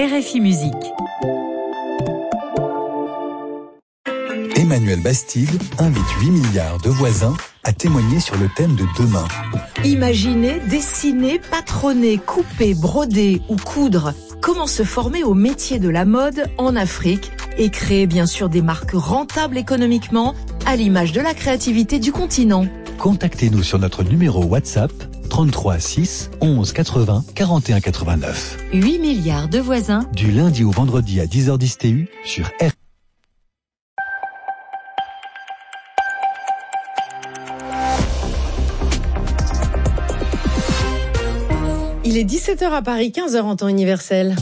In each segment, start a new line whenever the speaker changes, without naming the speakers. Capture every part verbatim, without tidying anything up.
R F I Musique.
Emmanuel Bastide invite huit milliards de voisins à témoigner sur le thème de demain.
Imaginer, dessiner, patronner, couper, broder ou coudre. Comment se former au métier de la mode en Afrique et créer bien sûr des marques rentables économiquement à l'image de la créativité du continent.
Contactez-nous sur notre numéro WhatsApp trente-trois six onze quatre-vingts quarante et un quatre-vingt-neuf.
huit milliards de voisins.
Du lundi au vendredi à dix heures dix T U sur R.
Il est dix-sept heures à Paris, quinze heures en temps universel.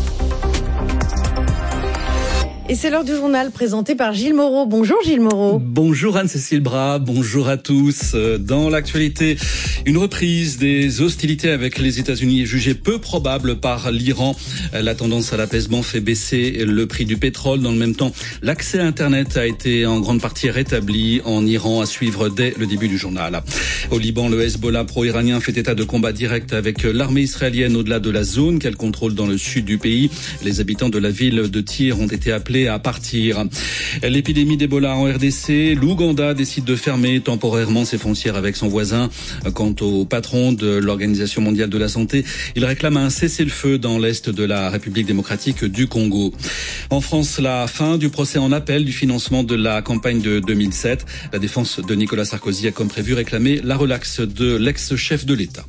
Et c'est l'heure du journal présenté par Gilles Moreau. Bonjour Gilles Moreau.
Bonjour Anne-Cécile Bras, bonjour à tous. Dans l'actualité, une reprise des hostilités avec les États-Unis est jugée peu probable par l'Iran. La tendance à l'apaisement fait baisser le prix du pétrole. Dans le même temps, l'accès à Internet a été en grande partie rétabli en Iran, à suivre dès le début du journal. Au Liban, le Hezbollah pro-iranien fait état de combats directs avec l'armée israélienne au-delà de la zone qu'elle contrôle dans le sud du pays. Les habitants de la ville de Tyr ont été appelés à partir. L'épidémie d'Ebola en R D C, l'Ouganda décide de fermer temporairement ses frontières avec son voisin. Quant au patron de l'Organisation mondiale de la santé, il réclame un cessez-le-feu dans l'est de la République démocratique du Congo. En France, la fin du procès en appel du financement de la campagne de deux mille sept. La défense de Nicolas Sarkozy a comme prévu réclamé la relaxe de l'ex-chef de l'État.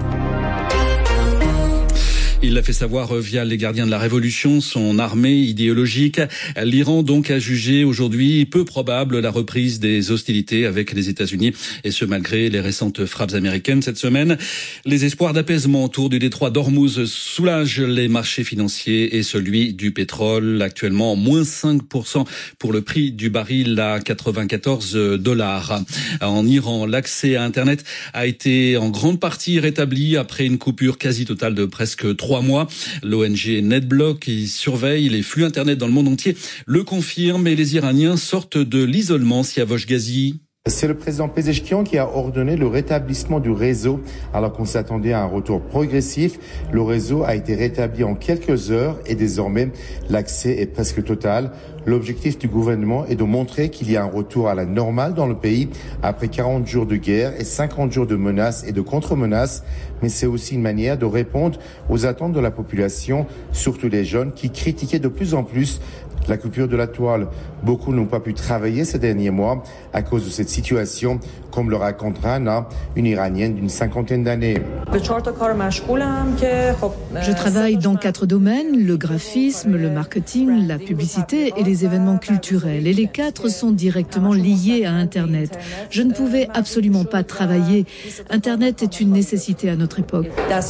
Il l'a fait savoir via les gardiens de la Révolution, son armée idéologique. L'Iran donc a jugé aujourd'hui peu probable la reprise des hostilités avec les États-Unis, et ce malgré les récentes frappes américaines cette semaine. Les espoirs d'apaisement autour du détroit d'Ormuz soulagent les marchés financiers et celui du pétrole, actuellement moins cinq pour cent pour le prix du baril à quatre-vingt-quatorze dollars. En Iran, l'accès à Internet a été en grande partie rétabli après une coupure quasi totale de presque trois mois. L'O N G NetBlock, qui surveille les flux Internet dans le monde entier, le confirme, et les Iraniens sortent de l'isolement. Siavosh Ghazi.
C'est le président Pezeshkian qui a ordonné le rétablissement du réseau alors qu'on s'attendait à un retour progressif. Le réseau a été rétabli en quelques heures et désormais l'accès est presque total. L'objectif du gouvernement est de montrer qu'il y a un retour à la normale dans le pays après quarante jours de guerre et cinquante jours de menaces et de contre-menaces. Mais c'est aussi une manière de répondre aux attentes de la population, surtout les jeunes qui critiquaient de plus en plus la coupure de la toile. Beaucoup n'ont pas pu travailler ces derniers mois à cause de cette situation, comme le raconte Rana, une Iranienne d'une cinquantaine d'années.
Je travaille dans quatre domaines, le graphisme, le marketing, la publicité et les événements culturels. Et les quatre sont directement liés à Internet. Je ne pouvais absolument pas travailler. Internet est une nécessité à notre époque.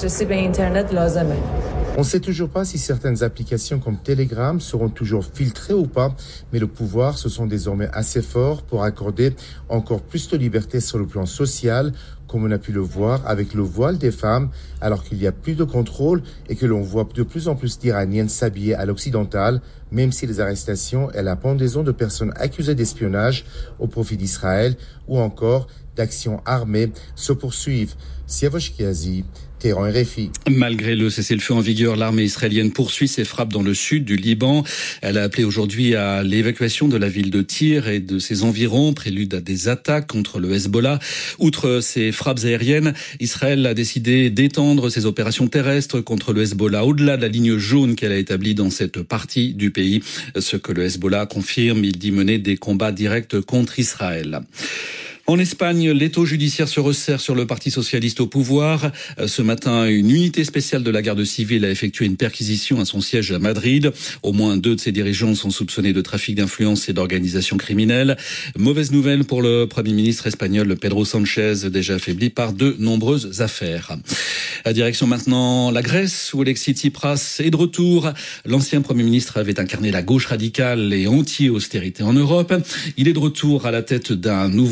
On ne sait toujours pas si certaines applications comme Telegram seront toujours filtrées ou pas, mais le pouvoir se sent désormais assez fort pour accorder encore plus de liberté sur le plan social, comme on a pu le voir avec le voile des femmes, alors qu'il y a plus de contrôle et que l'on voit de plus en plus d'Iraniennes s'habiller à l'occidental, même si les arrestations et la pendaison de personnes accusées d'espionnage au profit d'Israël ou encore d'actions armées se poursuivent. Siavosh Ghazi, Téhéran, R F I.
Malgré le cessez-le-feu en vigueur, l'armée israélienne poursuit ses frappes dans le sud du Liban. Elle a appelé aujourd'hui à l'évacuation de la ville de Tyr et de ses environs, prélude à des attaques contre le Hezbollah. Outre ces frappes aériennes, Israël a décidé d'étendre ses opérations terrestres contre le Hezbollah au-delà de la ligne jaune qu'elle a établie dans cette partie du pays. Ce que le Hezbollah confirme, il dit mener des combats directs contre Israël. En Espagne, l'étau judiciaire se resserre sur le Parti socialiste au pouvoir. Ce matin, une unité spéciale de la garde civile a effectué une perquisition à son siège à Madrid. Au moins deux de ses dirigeants sont soupçonnés de trafic d'influence et d'organisation criminelle. Mauvaise nouvelle pour le Premier ministre espagnol Pedro Sánchez, déjà affaibli par de nombreuses affaires. La direction maintenant la Grèce, où Alexis Tsipras est de retour. L'ancien Premier ministre avait incarné la gauche radicale et anti-austérité en Europe. Il est de retour à la tête d'un nouveau parti,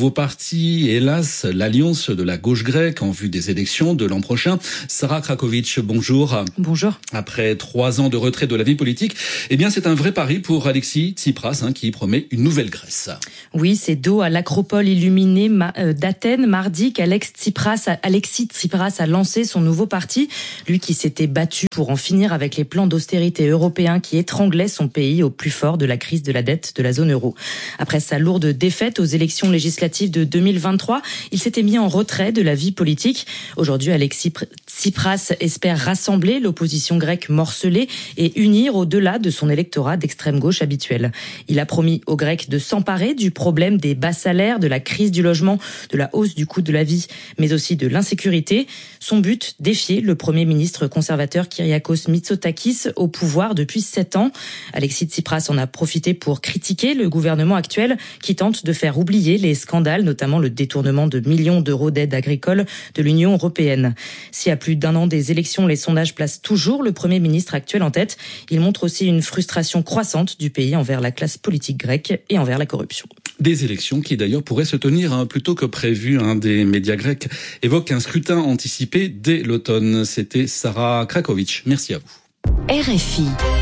parti, hélas, l'Alliance de la gauche grecque en vue des élections de l'an prochain. Sarah Krakovic, bonjour.
Bonjour.
Après trois ans de retrait de la vie politique, eh bien c'est un vrai pari pour Alexis Tsipras hein, qui promet une nouvelle Grèce.
Oui, c'est dos à l'acropole illuminée d'Athènes mardi qu'Alexis Tsipras, Alexis Tsipras a lancé son nouveau parti, lui qui s'était battu pour en finir avec les plans d'austérité européens qui étranglaient son pays au plus fort de la crise de la dette de la zone euro. Après sa lourde défaite aux élections législatives de deux mille vingt-trois, il s'était mis en retrait de la vie politique. Aujourd'hui, Alexis Tsipras espère rassembler l'opposition grecque morcelée et unir au-delà de son électorat d'extrême gauche habituel. Il a promis aux Grecs de s'emparer du problème des bas salaires, de la crise du logement, de la hausse du coût de la vie, mais aussi de l'insécurité. Son but, défier le Premier ministre conservateur Kyriakos Mitsotakis au pouvoir depuis sept ans. Alexis Tsipras en a profité pour critiquer le gouvernement actuel qui tente de faire oublier les scandales, notamment le détournement de millions d'euros d'aide agricole de l'Union européenne. Si à plus d'un an des élections, les sondages placent toujours le Premier ministre actuel en tête, il montre aussi une frustration croissante du pays envers la classe politique grecque et envers la corruption.
Des élections qui d'ailleurs pourraient se tenir hein, plus tôt que prévu. Un des médias grecs évoque un scrutin anticipé dès l'automne. C'était Sarah Krakovic. Merci à vous.
R F I.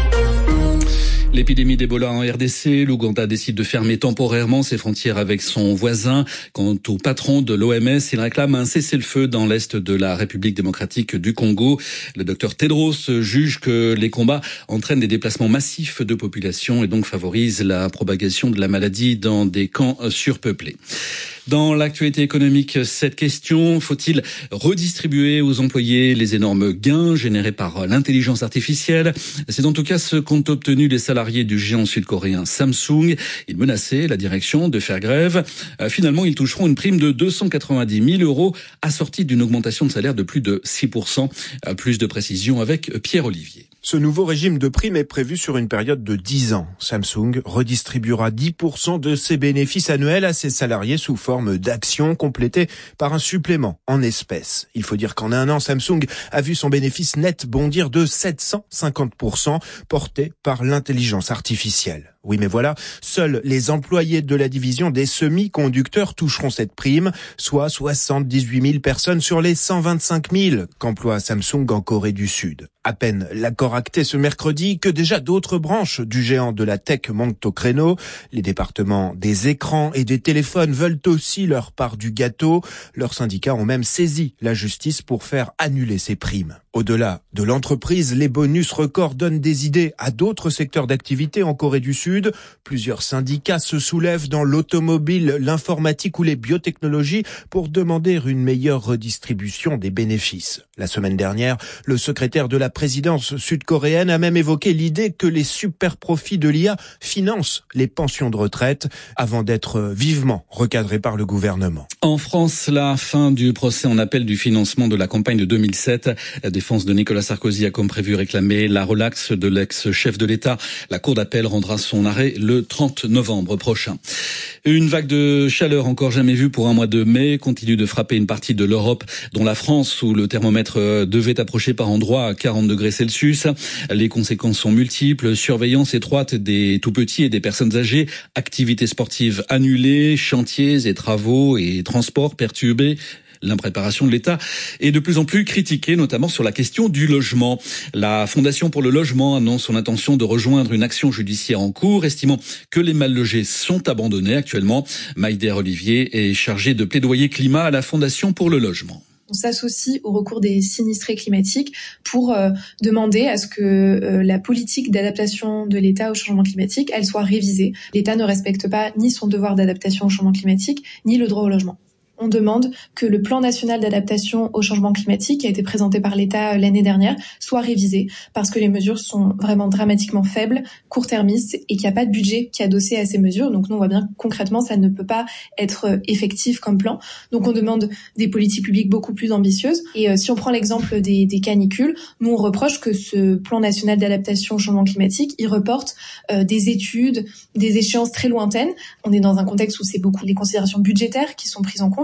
L'épidémie d'Ebola en R D C, l'Ouganda décide de fermer temporairement ses frontières avec son voisin. Quant au patron de l'O M S, il réclame un cessez-le-feu dans l'est de la République démocratique du Congo. Le docteur Tedros juge que les combats entraînent des déplacements massifs de population et donc favorisent la propagation de la maladie dans des camps surpeuplés. Dans l'actualité économique, cette question, faut-il redistribuer aux employés les énormes gains générés par l'intelligence artificielle? C'est en tout cas ce qu'ont obtenu les salariés du géant sud-coréen Samsung. Ils menaçaient la direction de faire grève. Finalement, ils toucheront une prime de deux cent quatre-vingt-dix mille euros assortie d'une augmentation de salaire de plus de six pour cent. Plus de précisions avec Pierre Olivier.
Ce nouveau régime de prime est prévu sur une période de dix ans. Samsung redistribuera dix pour cent de ses bénéfices annuels à ses salariés sous forme d'actions complétées par un supplément en espèces. Il faut dire qu'en un an, Samsung a vu son bénéfice net bondir de sept cent cinquante pour cent, porté par l'intelligence artificielle. Oui, mais voilà, seuls les employés de la division des semi-conducteurs toucheront cette prime, soit soixante-dix-huit mille personnes sur les cent vingt-cinq mille qu'emploie Samsung en Corée du Sud. À peine l'accord acté ce mercredi que déjà d'autres branches du géant de la tech montent au créneau. Les départements des écrans et des téléphones veulent aussi leur part du gâteau. Leurs syndicats ont même saisi la justice pour faire annuler ces primes. Au-delà de l'entreprise, les bonus records donnent des idées à d'autres secteurs d'activité en Corée du Sud. Plusieurs syndicats se soulèvent dans l'automobile, l'informatique ou les biotechnologies pour demander une meilleure redistribution des bénéfices. La semaine dernière, le secrétaire de la présidence sud-coréenne a même évoqué l'idée que les super profits de l'I A financent les pensions de retraite avant d'être vivement recadrés par le gouvernement.
En France, la fin du procès en appel du financement de la campagne de deux mille sept. La défense de Nicolas Sarkozy a comme prévu réclamé la relaxe de l'ex-chef de l'État. La cour d'appel rendra son arrêt le trente novembre prochain. Une vague de chaleur encore jamais vue pour un mois de mai continue de frapper une partie de l'Europe, dont la France, où le thermomètre devait approcher par endroits à quarante degrés Celsius. Les conséquences sont multiples. Surveillance étroite des tout-petits et des personnes âgées, activités sportives annulées, chantiers et travaux et transports perturbés. L'impréparation de l'État est de plus en plus critiquée, notamment sur la question du logement. La Fondation pour le logement annonce son intention de rejoindre une action judiciaire en cours, estimant que les mal logés sont abandonnés actuellement. Maïder Olivier est chargé de plaidoyer climat à la Fondation pour le logement.
On s'associe au recours des sinistrés climatiques pour euh, demander à ce que euh, la politique d'adaptation de l'État au changement climatique, elle soit révisée. L'État ne respecte pas ni son devoir d'adaptation au changement climatique, ni le droit au logement. On demande que le plan national d'adaptation au changement climatique qui a été présenté par l'État l'année dernière soit révisé parce que les mesures sont vraiment dramatiquement faibles, court-termistes et qu'il n'y a pas de budget qui est adossé à ces mesures. Donc nous, on voit bien concrètement, ça ne peut pas être effectif comme plan. Donc on demande des politiques publiques beaucoup plus ambitieuses. Et euh, si on prend l'exemple des, des canicules, nous on reproche que ce plan national d'adaptation au changement climatique, il reporte euh, des études, des échéances très lointaines. On est dans un contexte où c'est beaucoup les considérations budgétaires qui sont prises en compte.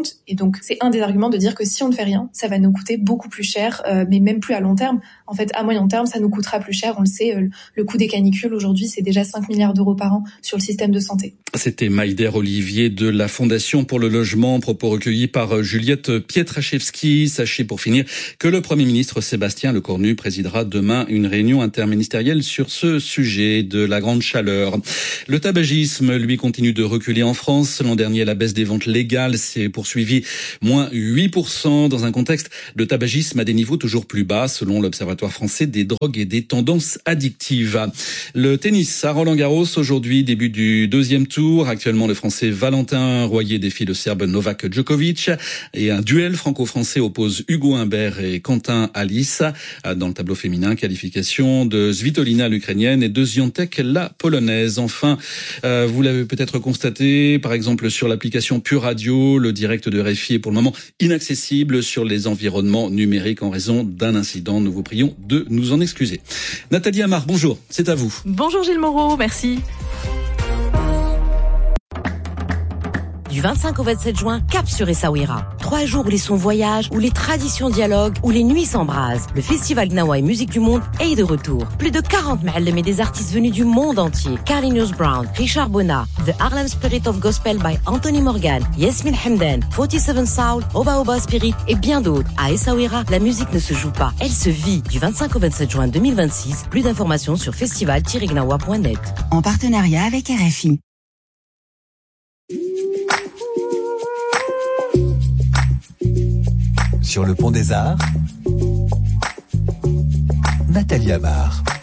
compte. Et donc, c'est un des arguments de dire que si on ne fait rien, ça va nous coûter beaucoup plus cher, euh, mais même plus à long terme. En fait, à moyen terme, ça nous coûtera plus cher. On le sait, euh, le coût des canicules, aujourd'hui, c'est déjà cinq milliards d'euros par an sur le système de santé.
C'était Maïder Olivier de la Fondation pour le logement, propos recueillis par Juliette Pietraszewski. Sachez pour finir que le Premier ministre Sébastien Lecornu présidera demain une réunion interministérielle sur ce sujet de la grande chaleur. Le tabagisme, lui, continue de reculer en France. L'an dernier, la baisse des ventes légales s'est poursuivie, moins huit pour cent, dans un contexte de tabagisme à des niveaux toujours plus bas, selon l'Observatoire français des drogues et des tendances addictives. Le tennis à Roland-Garros, aujourd'hui, début du deuxième tour. Actuellement, le Français Valentin Royer défie le Serbe Novak Djokovic et un duel franco-français oppose Hugo Humbert et Quentin Alice. Dans le tableau féminin, qualification de Svitolina l'Ukrainienne et de Świątek la Polonaise. Enfin, euh, vous l'avez peut-être constaté, par exemple sur l'application Pure Radio, le direct de R F I est pour le moment inaccessible sur les environnements numériques en raison d'un incident. Nous vous prions de nous en excuser. Nathalie Amar, bonjour, c'est à vous.
Bonjour Gilles Moreau, merci.
Du vingt-cinq au vingt-sept juin, cap sur Essaouira. Trois jours où les sons voyagent, où les traditions dialoguent, où les nuits s'embrasent. Le festival Gnawa et Musique du Monde est de retour. Plus de quarante ma'allem et des artistes venus du monde entier. Carlinhos Brown, Richard Bona, The Harlem Spirit of Gospel by Anthony Morgan, Yasmin Hamdan, quarante-sept Soul, Oba Oba Spirit et bien d'autres. À Essaouira, la musique ne se joue pas, elle se vit. Du vingt-cinq au vingt-sept juin deux mille vingt-six, plus d'informations sur festival tiret gnawa point net.
En partenariat avec R F I.
Sur le pont des Arts, Nathalie Amar.